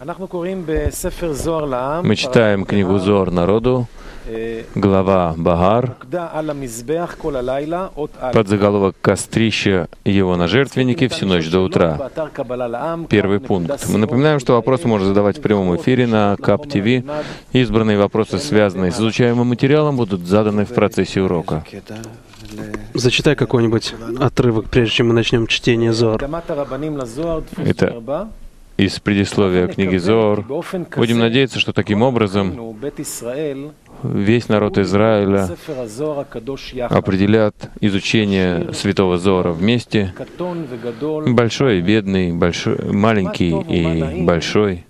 Мы читаем книгу Зоар народу, глава Багар, подзаголовок «Кострище его на жертвеннике всю ночь до утра». Первый пункт. Мы напоминаем, что вопросы можно задавать в прямом эфире на КАП ТВ. Избранные вопросы, связанные с изучаемым материалом, будут заданы в процессе урока. Зачитай какой-нибудь отрывок, прежде чем мы начнем чтение Зоар. Это из предисловия книги Зоар. Будем надеяться, что таким образом весь народ Израиля определят изучение Святого Зоара вместе, большой и бедный, маленький и большой.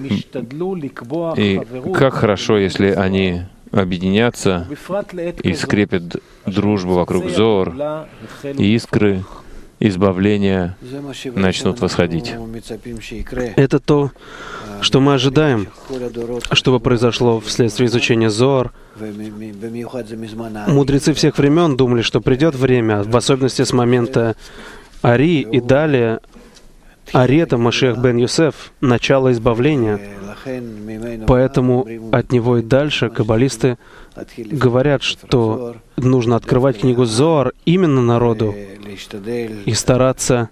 И как хорошо, если они объединятся и скрепят дружбу вокруг Зоар, и искры избавления начнут восходить. Это то, что мы ожидаем, чтобы произошло вследствие изучения Зоар. Мудрецы всех времен думали, что придет время, в особенности с момента Ари и далее, Ари — это Машиах бен Йосеф, начало избавления. Поэтому от него и дальше каббалисты говорят, что нужно открывать книгу Зоар именно народу и стараться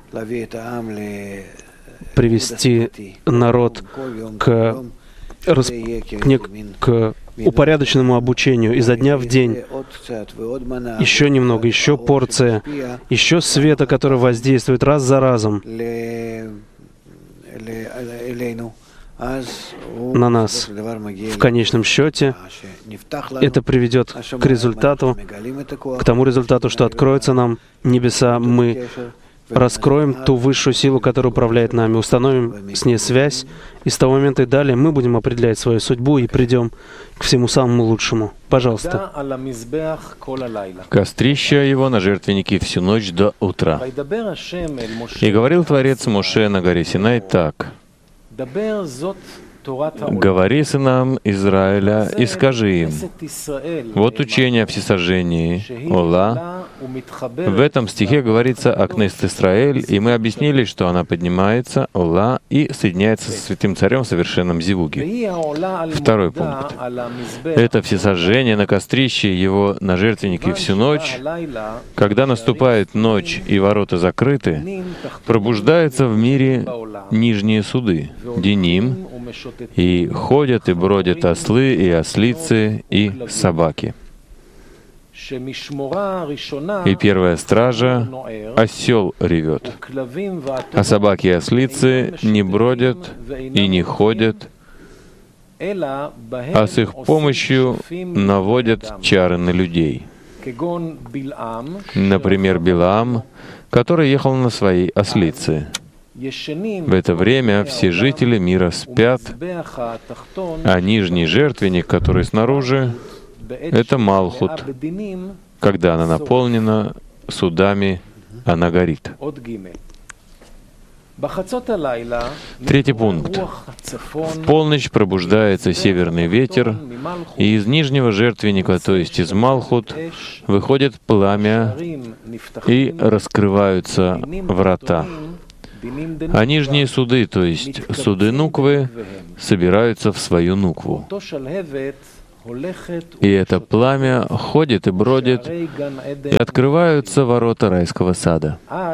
привести народ к упорядоченному обучению изо дня в день. Еще немного, еще порция, еще света, который воздействует раз за разом на нас. В конечном счете, это приведет к результату, к тому результату, что откроются нам небеса, мы раскроем ту высшую силу, которая управляет нами, установим с ней связь, и с того момента и далее мы будем определять свою судьбу и придем к всему самому лучшему. Пожалуйста. «Кострище его на жертвеннике всю ночь до утра. И говорил Творец Моше на горе Синай так: «Говори сынам Израиля и скажи им: вот учение о всесожжении, Ола». В этом стихе говорится о Кнессет Исраэль, и мы объяснили, что она поднимается, Ола, и соединяется со Святым Царем в совершенном зивуге. Второй пункт. Это всесожжение на кострище его на жертвеннике всю ночь. Когда наступает ночь и ворота закрыты, пробуждаются в мире нижние суды, Диним, и ходят и бродят ослы и ослицы и собаки. И первая стража — осел ревет, а собаки и ослицы не бродят и не ходят, а с их помощью наводят чары на людей. Например, Билаам, который ехал на своей ослице. В это время все жители мира спят, а нижний жертвенник, который снаружи, это Малхут. Когда она наполнена судами, она горит. Третий пункт. В полночь пробуждается северный ветер, и из нижнего жертвенника, то есть из Малхут, выходит пламя, и раскрываются врата. А нижние суды, то есть суды нуквы, собираются в свою нукву. И это пламя ходит и бродит, и открываются ворота райского сада.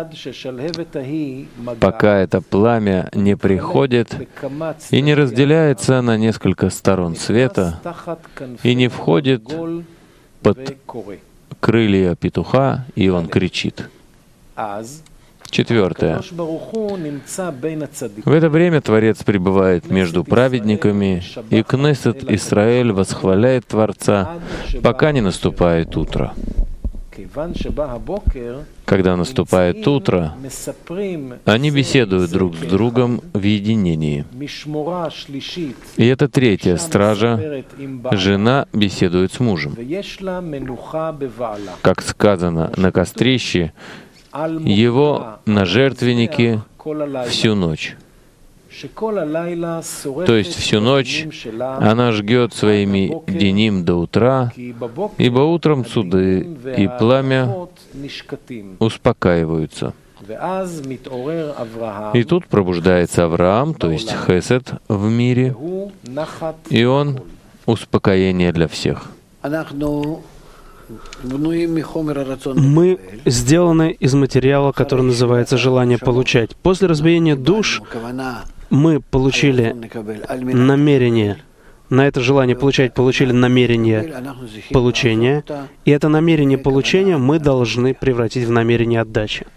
Пока это пламя не приходит и не разделяется на несколько сторон света, и не входит под крылья петуха, и он кричит. Четвертое. В это время Творец пребывает между праведниками, и Кнессет Исраэль восхваляет Творца, пока не наступает утро. Когда наступает утро, они беседуют друг с другом в единении. И это третья стража. Жена беседует с мужем. Как сказано на кострище, его на жертвеннике всю ночь. То есть всю ночь она жгет своими диним до утра, ибо утром суды и пламя успокаиваются. И тут пробуждается Авраам, то есть Хесед в мире, и он успокоение для всех. Мы сделаны из материала, который называется желание получать. После разбиения душ мы получили намерение. На это желание получать получили намерение получения. И это намерение получения мы должны превратить в намерение отдачи.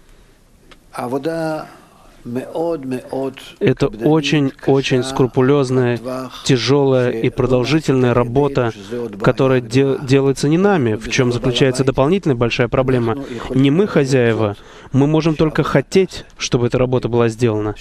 Это очень скрупулезная, тяжелая и продолжительная работа, которая делается не нами, в чем заключается дополнительная большая проблема. Не мы хозяева, мы можем только хотеть, чтобы эта работа была сделана,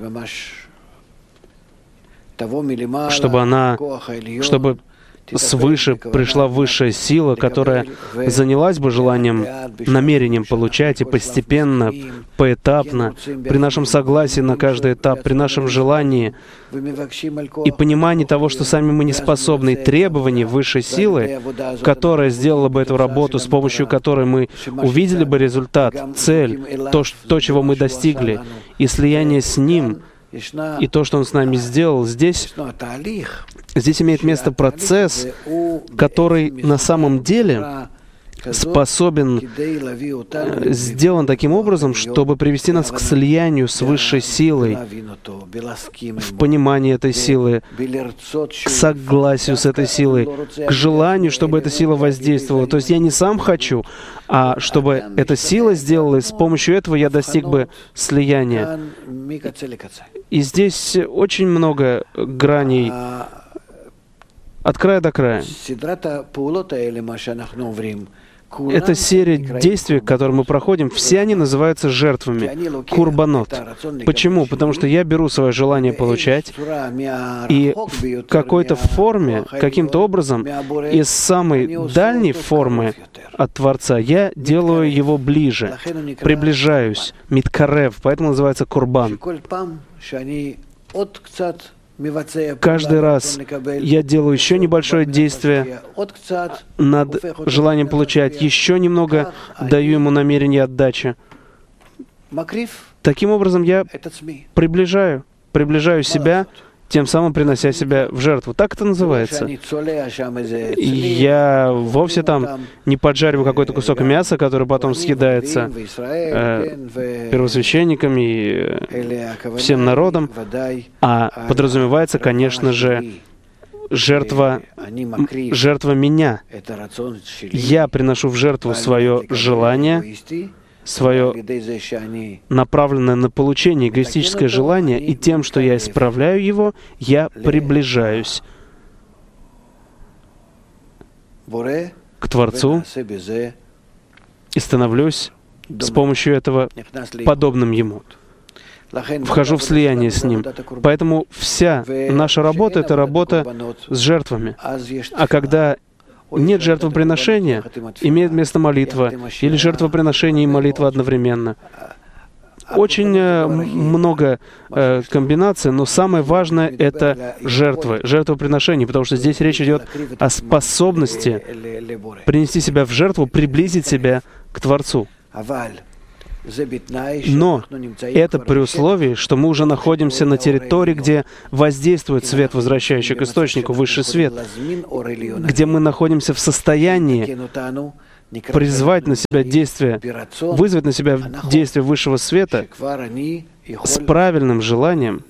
чтобы свыше пришла высшая сила, которая занялась бы желанием, намерением получать, и постепенно, поэтапно, при нашем согласии на каждый этап, при нашем желании и понимании того, что сами мы не способны, и требований высшей силы, которая сделала бы эту работу, с помощью которой мы увидели бы результат, цель, то, чего мы достигли, и слияние с Ним, и то, что Он с нами сделал, здесь имеет место процесс, который на самом деле способен, сделан таким образом, чтобы привести нас к слиянию с высшей силой, в понимании этой силы, к согласию с этой силой, к желанию, чтобы эта сила воздействовала. То есть я не сам хочу, а чтобы эта сила сделала, и с помощью этого я достиг бы слияния. И здесь очень много граней от края до края. Эта серия действий, которые мы проходим, все они называются жертвами, курбанот. Почему? Потому что я беру свое желание получать, и в какой-то форме, каким-то образом, из самой дальней формы от Творца, я делаю его ближе, приближаюсь, миткарев, поэтому называется курбан. Каждый раз я делаю еще небольшое действие над желанием получать, еще немного даю ему намерение отдачи. Таким образом, я приближаю себя, тем самым принося себя в жертву. Так это называется. Я вовсе там не поджариваю какой-то кусок мяса, который потом съедается первосвященниками и всем народом, а подразумевается, конечно же, жертва меня. Я приношу в жертву свое желание, свое направленное на получение эгоистическое желание, и тем, что я исправляю его, я приближаюсь к Творцу и становлюсь с помощью этого подобным Ему. Вхожу в слияние с Ним. Поэтому вся наша работа — это работа с жертвами. А когда нет жертвоприношения, имеет место молитва, или жертвоприношение и молитва одновременно. Очень много комбинаций, но самое важное — это жертвоприношение, потому что здесь речь идет о способности принести себя в жертву, приблизить себя к Творцу. Но это при условии, что мы уже находимся на территории, где воздействует свет, возвращающий к источнику, высший свет, где мы находимся в состоянии призвать на себя действие, вызвать на себя действие высшего света с правильным желанием,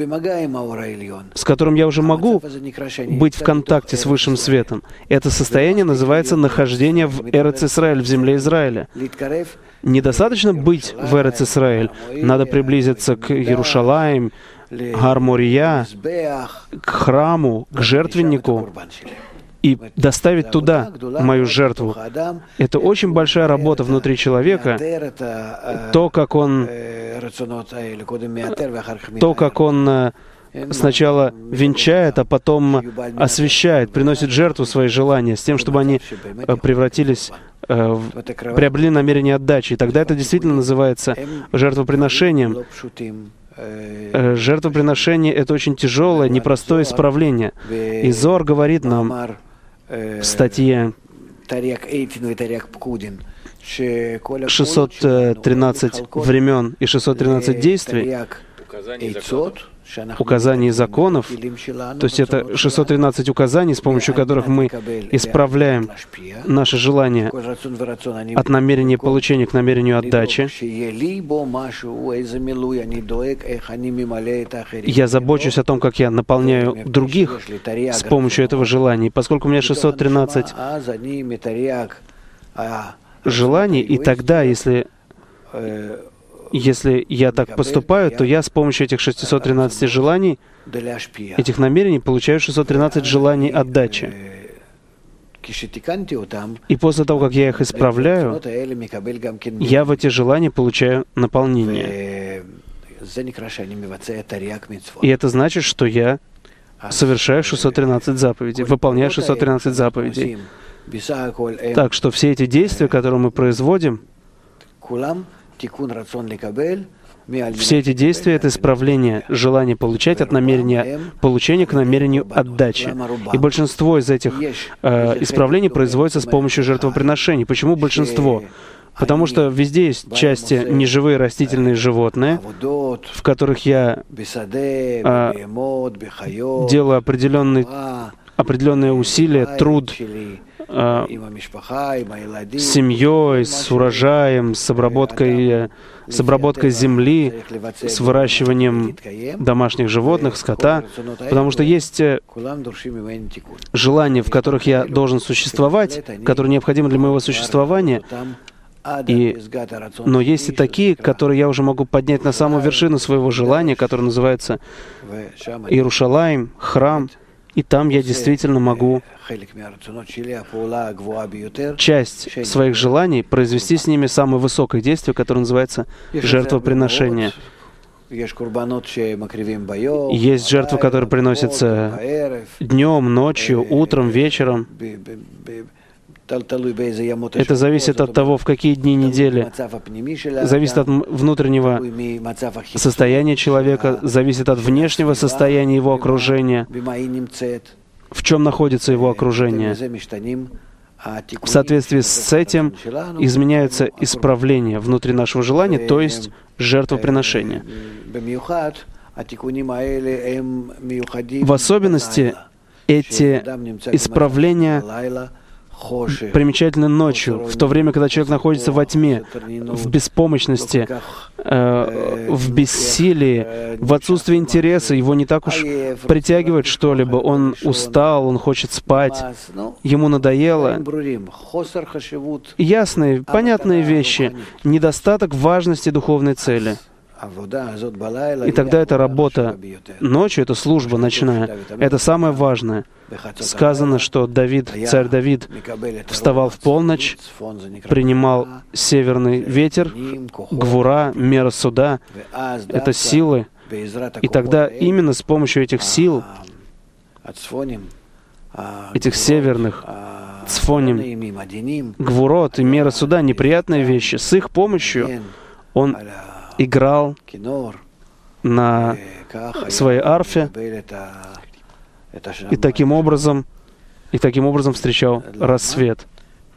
с которым я уже могу быть в контакте с высшим светом. Это состояние называется нахождение в Эрец-Исраэль, в земле Израиля. Недостаточно быть в Эрец-Исраэль. Надо приблизиться к Иерушалаим, Гар-Мория, к храму, к жертвеннику и доставить туда мою жертву. Это очень большая работа внутри человека. То, как он сначала венчает, а потом освящает, приносит жертву свои желания, с тем, чтобы они приобрели намерение отдачи. И тогда это действительно называется жертвоприношением. Жертвоприношение — это очень тяжелое, непростое исправление. И Зоар говорит нам в статье 613 времен и 613 действий, указаний и законов, то есть это 613 указаний, с помощью которых мы исправляем наши желания от намерения получения к намерению отдачи. Я забочусь о том, как я наполняю других с помощью этого желания. И поскольку у меня 613 желаний, и тогда, если я так поступаю, то я с помощью этих 613 желаний, этих намерений, получаю 613 желаний отдачи. И после того, как я их исправляю, я в эти желания получаю наполнение. И это значит, что я совершаю 613 заповедей, выполняю 613 заповедей. Так что все эти действия, которые мы производим, все эти действия — это исправление желания получать от намерения получения к намерению отдачи. И большинство из этих исправлений производится с помощью жертвоприношений. Почему большинство? Потому что везде есть части неживые растительные животные, в которых я делаю определенные усилия, труд с семьей, с урожаем, с обработкой земли, с выращиванием домашних животных, скота, потому что есть желания, в которых я должен существовать, которые необходимы для моего существования, но есть и такие, которые я уже могу поднять на самую вершину своего желания, которое называется Иерушалаим, храм, и там я действительно могу часть своих желаний произвести с ними самое высокое действие, которое называется жертвоприношение. Есть жертвы, которые приносятся днем, ночью, утром, вечером. Это зависит от того, в какие дни недели, зависит от внутреннего состояния человека, зависит от внешнего состояния его окружения, в чем находится его окружение. В соответствии с этим изменяются исправления внутри нашего желания, то есть жертвоприношения. В особенности эти исправления примечательны ночью, в то время, когда человек находится во тьме, в беспомощности, в бессилии, в отсутствии интереса, его не так уж притягивает что-либо, он устал, он хочет спать, ему надоело. Ясные, понятные вещи, недостаток важности духовной цели. И тогда эта работа ночью, эта служба ночная, это самое важное. Сказано, что царь Давид вставал в полночь, принимал северный ветер, гвура, мера суда, это силы. И тогда именно с помощью этих сил, этих северных, цфоним, гвурот и мера суда, неприятные вещи, с их помощью он играл на своей арфе и таким образом встречал рассвет.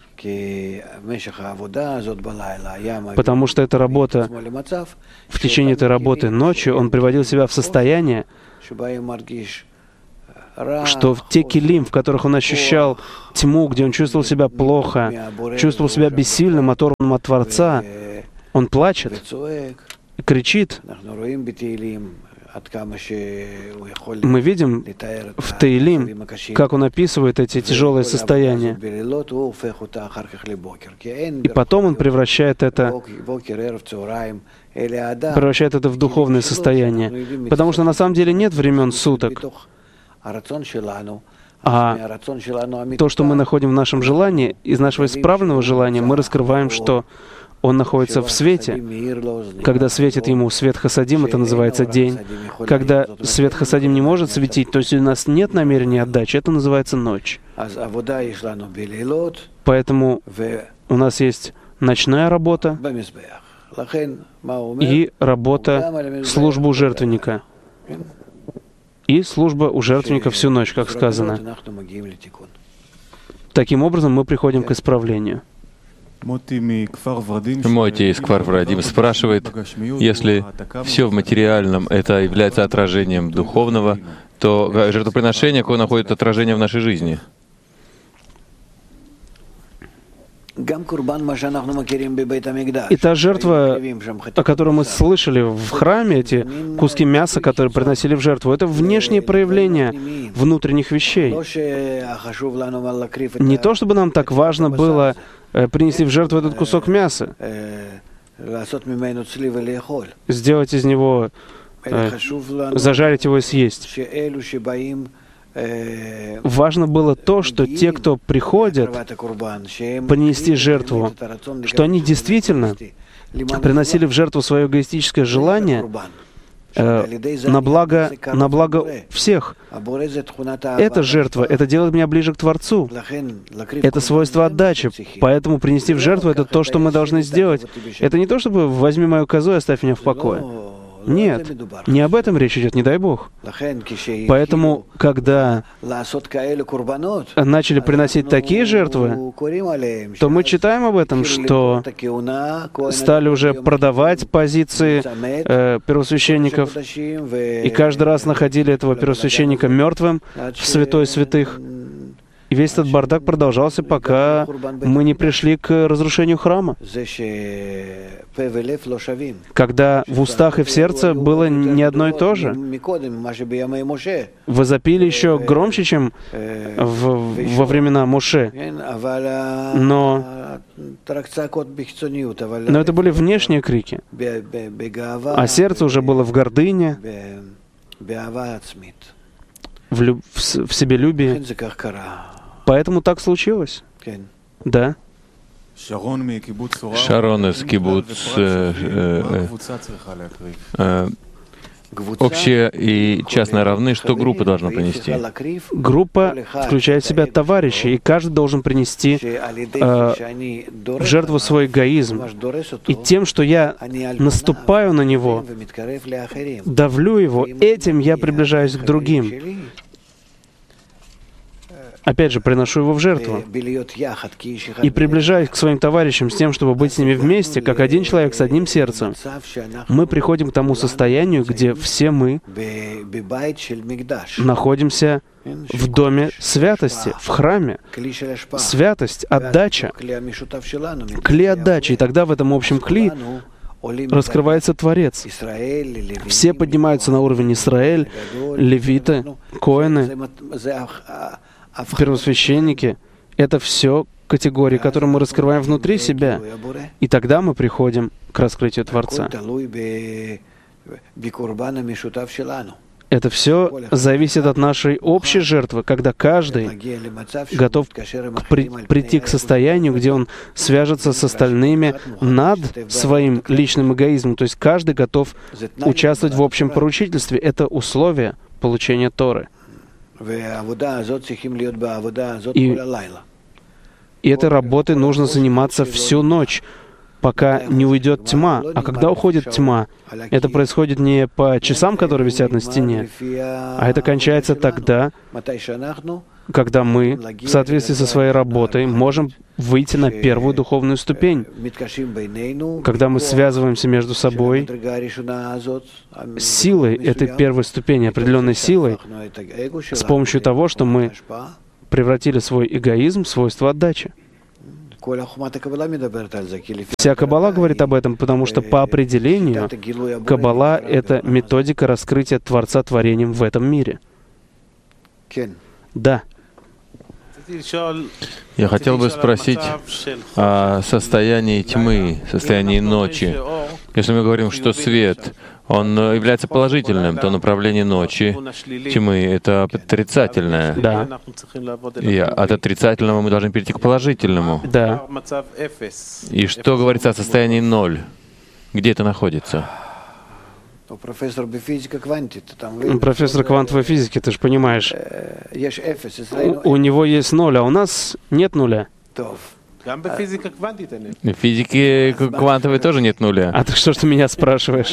Потому что эта работа, в течение этой работы ночью он приводил себя в состояние, что в те килим, в которых он ощущал тьму, где он чувствовал себя плохо, чувствовал себя бессильным, оторванным от Творца, он плачет, кричит. Мы видим в Таилим, как он описывает эти тяжелые состояния. И потом он превращает это в духовное состояние. Потому что на самом деле нет времен суток. А то, что мы находим в нашем желании, из нашего исправленного желания, мы раскрываем, что он находится в свете. Когда светит ему свет хасадим, это называется день. Когда свет хасадим не может светить, то есть у нас нет намерения отдачи, это называется ночь. Поэтому у нас есть ночная работа и работа службы у жертвенника. И служба у жертвенника всю ночь, как сказано. Таким образом, мы приходим к исправлению. Моти из Кфар-Врадим спрашивает, если все в материальном это является отражением духовного, то жертвоприношение, какое находит отражение в нашей жизни? И та жертва, о которой мы слышали в храме, эти куски мяса, которые приносили в жертву, это внешнее проявление внутренних вещей. Не то, чтобы нам так важно было принести в жертву этот кусок мяса, сделать из него, зажарить его и съесть. Важно было то, что те, кто приходят принести жертву, что они действительно приносили в жертву свое эгоистическое желание на благо всех. Эта жертва, это делает меня ближе к Творцу. Это свойство отдачи. Поэтому принести в жертву — это то, что мы должны сделать. Это не то, чтобы «возьми мою козу и оставь меня в покое». Нет, не об этом речь идет, не дай Бог. Поэтому, когда начали приносить такие жертвы, то мы читаем об этом, что стали уже продавать позиции первосвященников, и каждый раз находили этого первосвященника мертвым в святой святых. И весь этот бардак продолжался, пока мы не пришли к разрушению храма. Когда в устах и в сердце было не одно и то же. Возопили еще громче, чем во времена Моше. Но это были внешние крики. А сердце уже было в гордыне, в себелюбии. Поэтому так случилось. Да. Шарон из кибуц. Общее и частное равны, что группа должна принести? Группа включает в себя товарищей, и каждый должен принести в жертву свой эгоизм. И тем, что я наступаю на него, давлю его, этим я приближаюсь к другим. Опять же, приношу его в жертву. И приближаюсь к своим товарищам с тем, чтобы быть с ними вместе, как один человек с одним сердцем. Мы приходим к тому состоянию, где все мы находимся в доме святости, в храме. Святость, отдача, кли отдачи. И тогда в этом общем кли раскрывается Творец. Все поднимаются на уровень Исраэль, левиты, коэны, первосвященники. Это все категории, которые мы раскрываем внутри себя. И тогда мы приходим к раскрытию Творца. Это все зависит от нашей общей жертвы, когда каждый готов прийти к состоянию, где он свяжется с остальными над своим личным эгоизмом. То есть каждый готов участвовать в общем поручительстве. Это условие получения Торы. И этой работой нужно заниматься всю ночь, пока не уйдет тьма. А когда уходит тьма, это происходит не по часам, которые висят на стене, а это кончается тогда, когда мы, в соответствии со своей работой, можем выйти на первую духовную ступень, когда мы связываемся между собой с силой этой первой ступени, определенной силой, с помощью того, что мы превратили свой эгоизм в свойство отдачи. Вся Каббала говорит об этом, потому что по определению Каббала — это методика раскрытия Творца творением в этом мире. Да. Я хотел бы спросить о состоянии тьмы, состоянии ночи. Если мы говорим, что свет, он является положительным, то направление ночи, тьмы, это отрицательное. Да. И от отрицательного мы должны перейти к положительному. Да. И что говорится о состоянии ноль? Где это находится? Профессор квантовой физики, ты же понимаешь, у него есть ноль, а у нас нет нуля. В физике квантовой тоже нет нуля. А ты что ж ты меня спрашиваешь?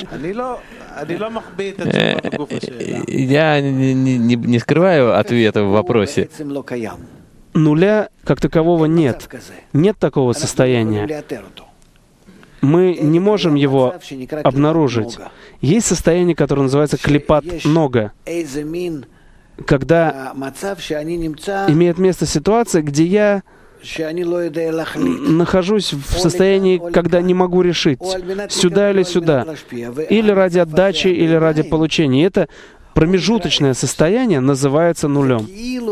Я не скрываю ответа в вопросе. нуля как такового нет. Нет такого состояния. Мы не можем его обнаружить. Есть состояние, которое называется клипат нога, когда имеет место ситуация, где я нахожусь в состоянии, когда не могу решить, сюда или сюда, или ради отдачи, или ради получения. И это промежуточное состояние называется нулем.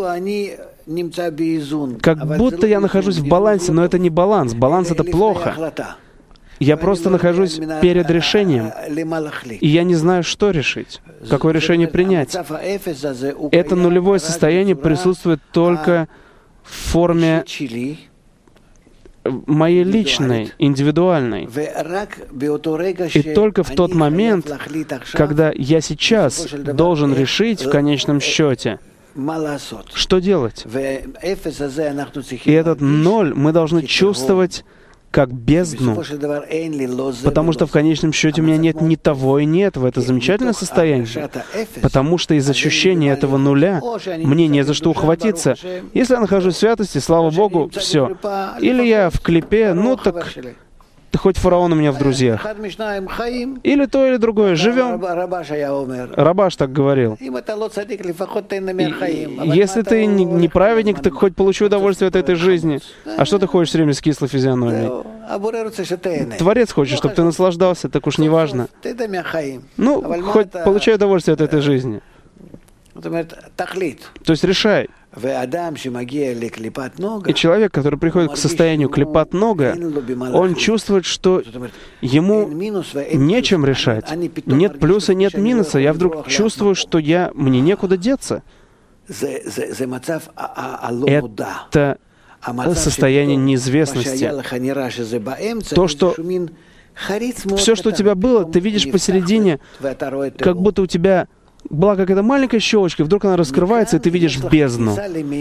Как будто я нахожусь в балансе, но это не баланс. Баланс — это плохо. Я просто нахожусь перед решением, и я не знаю, что решить, какое решение принять. Это нулевое состояние присутствует только в форме моей личной, индивидуальной. И только в тот момент, когда я сейчас должен решить в конечном счете, что делать. И этот ноль мы должны чувствовать как бездну, потому что в конечном счете у меня нет ни того и ни этого. Это замечательное состояние, потому что из ощущения этого нуля мне не за что ухватиться. Если я нахожусь в святости, слава Богу, все. Или я в клипе, ну так хоть фараон у меня в друзьях. Или то, или другое. Живем. Рабаш так говорил. Если ты не праведник, так хоть получи удовольствие от этой жизни. А что ты хочешь все время с кислой физиономией? Творец хочет, чтобы ты наслаждался, так уж не важно. Ну, хоть получай удовольствие от этой жизни. То есть решай. И человек, который приходит к состоянию клипат нога, он чувствует, что ему нечем решать. Нет плюса, нет минуса. Я вдруг чувствую, что мне некуда деться. Это состояние неизвестности. То, что все, что у тебя было, ты видишь посередине, как будто у тебя была какая-то маленькая щелочка, вдруг она раскрывается, и ты видишь бездну.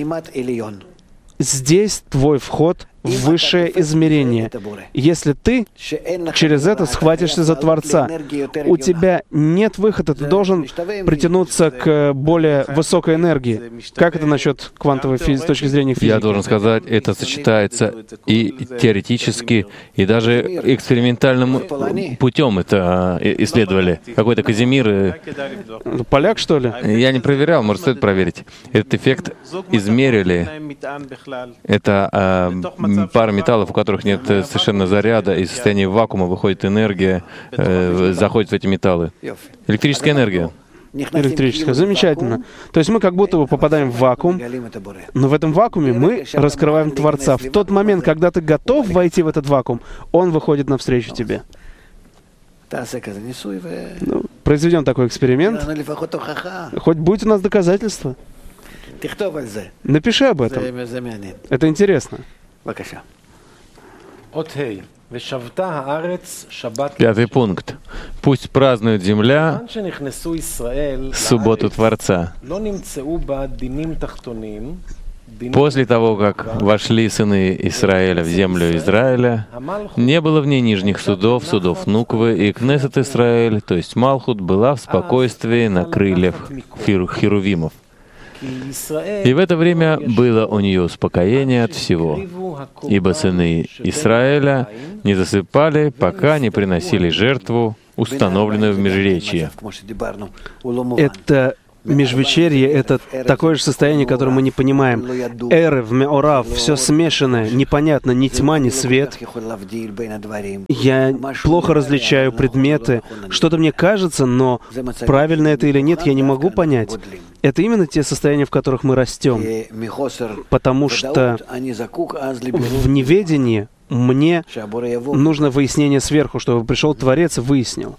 Здесь твой вход в высшее измерение. Если ты через это схватишься за Творца, у тебя нет выхода, ты должен притянуться к более высокой энергии. Как это насчет квантовой физики, с точки зрения физики? Я должен сказать, это сочетается и теоретически, и даже экспериментальным путем это исследовали. Какой-то Казимир... Поляк, что ли? Я не проверял, может, стоит проверить. Этот эффект измерили. Это пара металлов, у которых нет совершенно заряда, и в состоянии вакуума выходит энергия, заходит в эти металлы. Электрическая энергия. Электрическая. Замечательно. То есть мы как будто бы попадаем в вакуум, но в этом вакууме мы раскрываем Творца. В тот момент, когда ты готов войти в этот вакуум, Он выходит навстречу тебе. Ну, произведем такой эксперимент. Хоть будет у нас доказательство. Напиши об этом. Это интересно. Пятый пункт. Пусть празднует земля субботу Творца. После того, как вошли сыны Израиля в землю Израиля, не было в ней нижних судов, судов Нуквы, и Кнесет Исраэль, то есть Малхут, была в спокойствии на крыльях херувимов. И в это время было у нее успокоение от всего, ибо сыны Израиля не засыпали, пока не приносили жертву, установленную в Межречье. Это Межвечерье — это такое же состояние, которое мы не понимаем. Эрев, Меорав, все смешанное, непонятно, ни тьма, ни свет. Я плохо различаю предметы. Что-то мне кажется, но правильно это или нет, я не могу понять. Это именно те состояния, в которых мы растем. Потому что в неведении мне нужно выяснение сверху, чтобы пришел Творец и выяснил.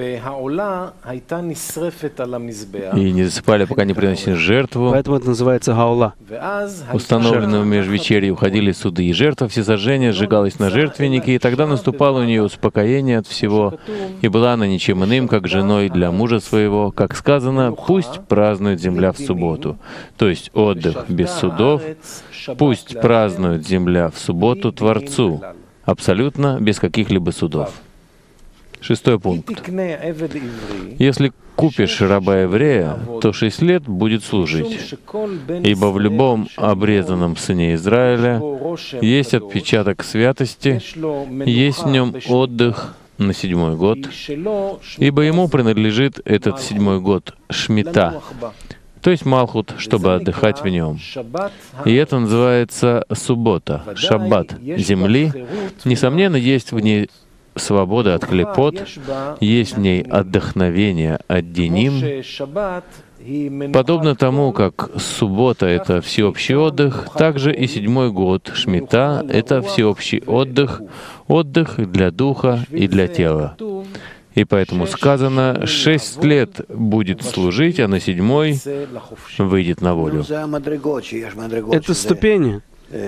И не засыпали, пока не приносили жертву. Поэтому это называется гаула. Установленную в межвечерье уходили суды, и жертва всесожжения сжигалась на жертвеннике, и тогда наступало у нее успокоение от всего, и была она ничем иным, как женой для мужа своего, как сказано, «Пусть празднует земля в субботу», то есть отдых без судов, «Пусть празднует земля в субботу Творцу», абсолютно без каких-либо судов. Шестой пункт. Если купишь раба-еврея, то 6 лет будет служить, ибо в любом обрезанном сыне Израиля есть отпечаток святости, есть в нем отдых на 7-й год, ибо ему принадлежит этот 7-й год Шмита, то есть Малхут, чтобы отдыхать в нем. И это называется суббота, шаббат земли. Несомненно, есть в ней свобода от клепот, есть в ней отдохновение от деним. Подобно тому, как суббота — это всеобщий отдых, также и 7-й год Шмита — это всеобщий отдых, отдых для духа и для тела. И поэтому сказано, 6 лет будет служить, а на 7-й выйдет на волю. Это ступени.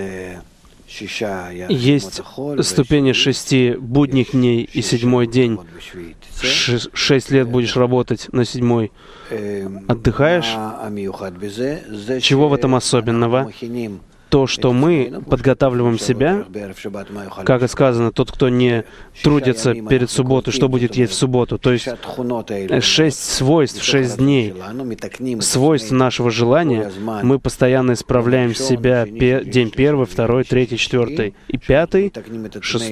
Есть ступени 6 будних дней и 7-й день. 6 лет будешь работать, на 7-й отдыхаешь. Чего в этом особенного? То, что мы подготавливаем себя, как и сказано, тот, кто не трудится перед субботой, что будет есть в субботу? То есть 6 свойств, 6 дней, свойств нашего желания, мы постоянно исправляем себя день 1, 2, 3, 4 и 5, 6,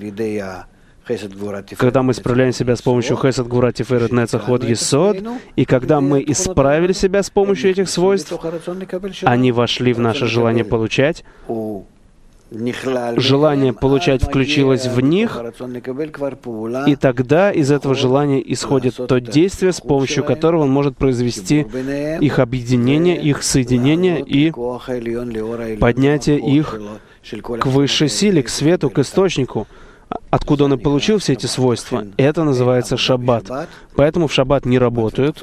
когда мы исправляем себя с помощью Хесед, Гвура, Тиферет, Нецах, Ход, Есод, и когда мы исправили себя с помощью этих свойств, они вошли в наше желание получать, желание получать включилось в них, и тогда из этого желания исходит то действие, с помощью которого он может произвести их объединение, их соединение и поднятие их к высшей силе, к свету, к источнику, откуда он и получил все эти свойства. Это называется шаббат. Поэтому в шаббат не работает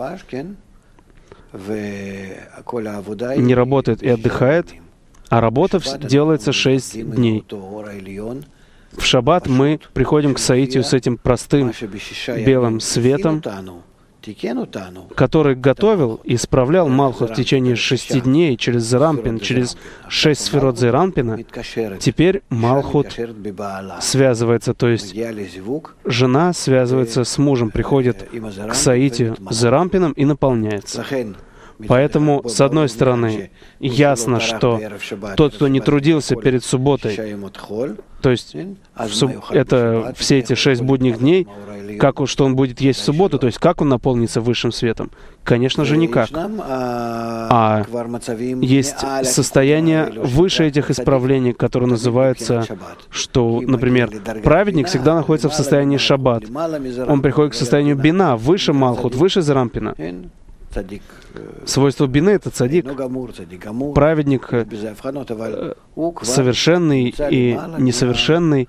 и отдыхает, а работа делается 6 дней. В шаббат мы приходим к соитию с этим простым белым светом, который готовил и исправлял Малхут в течение 6 дней через Зерампин, через 6 сферот Зерампина. Теперь Малхут связывается, то есть жена связывается с мужем, приходит к соитию с Зерампином и наполняется. Поэтому, с одной стороны, ясно, что тот, кто не трудился перед субботой, то есть это все эти 6 будних дней, что он будет есть в субботу, то есть как он наполнится высшим светом? Конечно же, никак. А есть состояние выше этих исправлений, которое называется, что, например, праведник всегда находится в состоянии шаббат. Он приходит к состоянию бина, выше Малхут, выше Зерампина. Свойство бины — это цадик. Праведник совершенный и несовершенный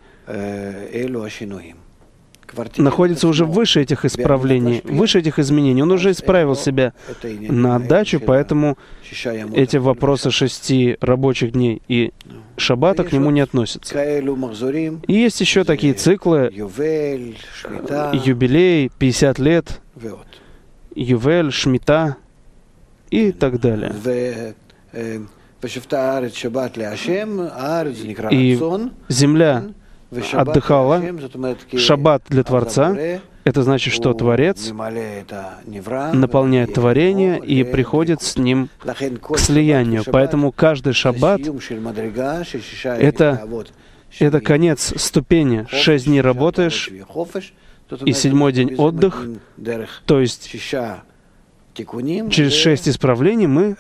находится уже выше этих исправлений, выше этих изменений. Он уже исправил себя на отдачу, поэтому эти вопросы 6 рабочих дней и шаббата к нему не относятся. И есть еще такие циклы: юбилей, 50 лет, Ювель, Шмита и так далее. И земля отдыхала, шаббат для Творца. Это значит, что Творец наполняет творение и приходит с ним к слиянию. Поэтому каждый шаббат — это конец ступени. 6 дней работаешь, и 7-й день отдых, то есть через 6 исправлений мы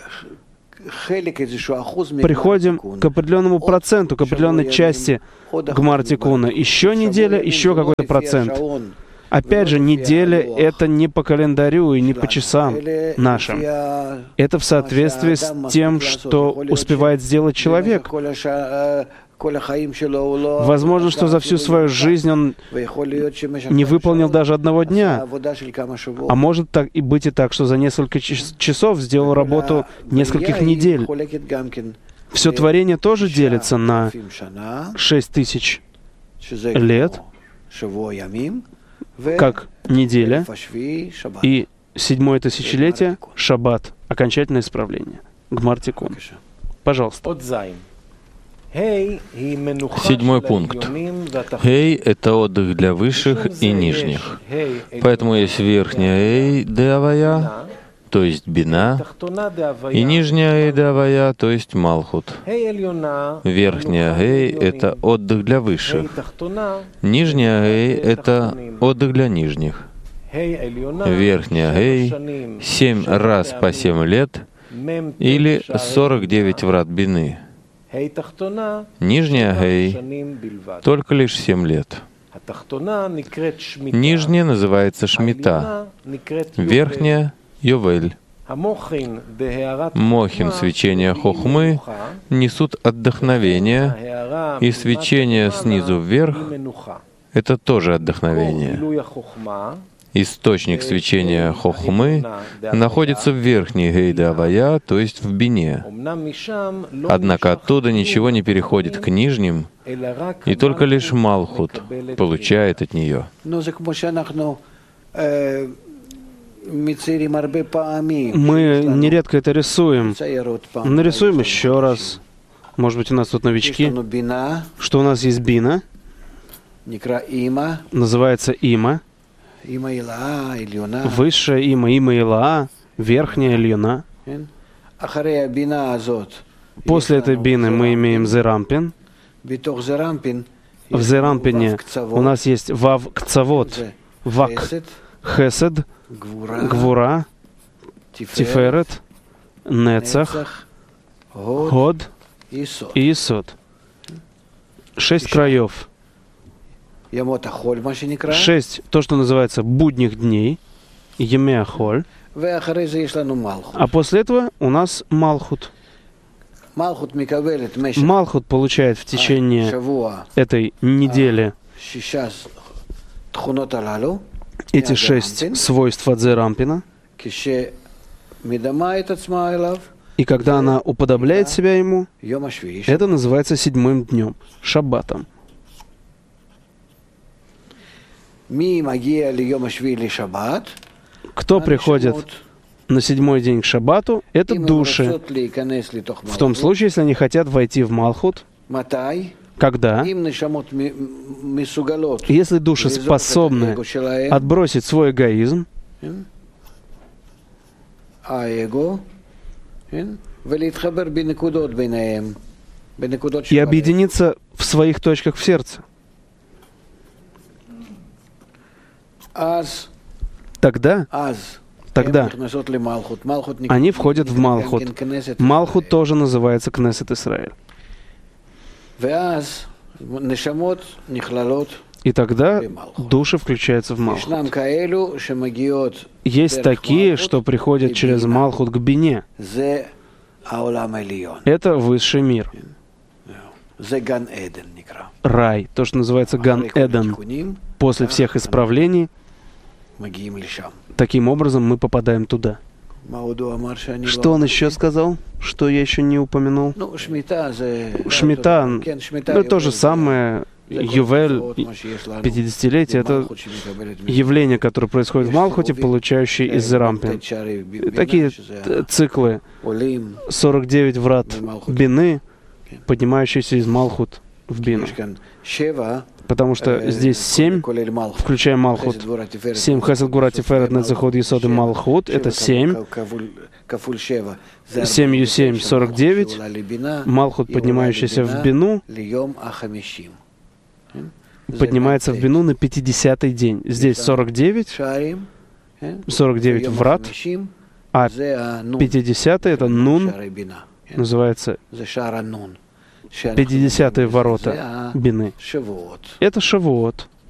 приходим к определенному проценту, к определенной части Гмар Тикуна. Еще неделя, еще какой-то процент. Опять же, неделя — это не по календарю и не по часам нашим. Это в соответствии с тем, что успевает сделать человек. Возможно, что за всю свою жизнь он не выполнил даже одного дня. А может и быть и так, что за несколько часов сделал работу нескольких недель. Все творение тоже делится на 6000 лет, как неделя, и 7-е тысячелетие — шаббат, окончательное исправление. Гмар Тикун. Пожалуйста. Седьмой пункт. Эй — это отдых для высших и нижних. Поэтому есть верхняя Эй де Авая, то есть Бина, и нижняя Эй де Авая, то есть Малхут. Верхняя Эй — это отдых для высших. Нижняя Эй — это отдых для нижних. Верхняя Эй — 7 раз по 7 лет или 49 врат Бины. Нижняя Эй — только лишь 7 лет. Нижняя называется Шмита, верхняя — Йовель. Мохин, свечение Хохмы, несут отдохновение, и свечение снизу вверх — это тоже отдохновение. Источник свечения Хохмы находится в верхней Эй де Авая, то есть в Бине. Однако оттуда ничего не переходит к нижним, и только лишь Малхут получает от нее. Мы нередко это рисуем. Нарисуем еще раз. Может быть, у нас тут новички. Что у нас есть Бина, называется Има. Высшая Има, Има Илаа, верхняя Ильюна. После этой Бины мы имеем Зерампин. В Зерампине у нас есть Вав Кцавот, Вак, Хесед, Гвура, Тиферет, Нецах, Ход и Исод. 6 краев. 6, то, что называется будних дней, Емеахоль. А после этого у нас Малхут. Малхут получает в течение этой недели эти 6 свойств от Зерампина. И когда она уподобляет себя ему, это называется 7-м днем, шаббатом. Кто приходит на 7-й день к шаббату, это души. В том случае, если они хотят войти в Малхут, когда? Если души способны отбросить свой эгоизм и объединиться в своих точках в сердце, тогда они входят в Малхут. Малхут тоже называется Кнесет Исраэль. И тогда души включаются в Малхут. Есть такие, что приходят через Малхут к Бине. Это высший мир. Рай, то, что называется Ган-Эден. После всех исправлений, таким образом мы попадаем туда. Что он еще сказал, что я еще не упомянул? Шмита, ну, то же самое, Ювель, 50-летие, это явление, которое происходит в Малхуте, получающее из Зерампин. Такие циклы, 49 врат Бины, поднимающиеся из Малхут в Бину. Потому что здесь 7, включая Малхут, 7 Хесед Гвура Тиферет Нецах Есод и Малхут, это 7. 7 7, 49. Малхут, поднимающийся в Бину, поднимается в Бину на 50-й день. Здесь 49 врат, а 50-й это Нун, называется 50-е ворота Бины. Это Шавуот.